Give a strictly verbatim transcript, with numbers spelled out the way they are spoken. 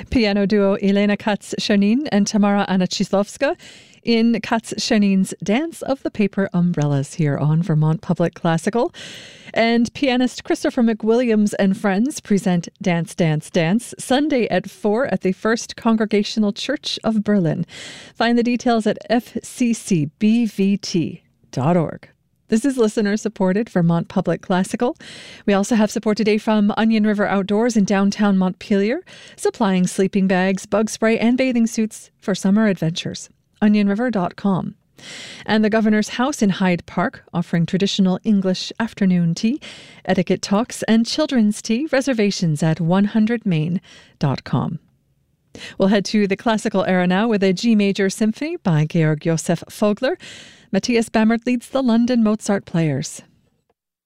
Piano duo Elena Katz-Charnin and Tamara Anna-Chislovska in Katz-Charnin's Dance of the Paper Umbrellas here on Vermont Public Classical. And pianist Christopher McWilliams and friends present Dance, Dance, Dance Sunday at four at the First Congregational Church of Berlin. Find the details at f c c b v t dot org. This is listener-supported Vermont Public Classical. We also have support today from Onion River Outdoors in downtown Montpelier, supplying sleeping bags, bug spray, and bathing suits for summer adventures. onion river dot com. And the Governor's House in Hyde Park, offering traditional English afternoon tea, etiquette talks, and children's tea. Reservations at one hundred main dot com. We'll head to the classical era now with a G Major Symphony by Georg Josef Vogler. Matthias Bammert leads the London Mozart Players.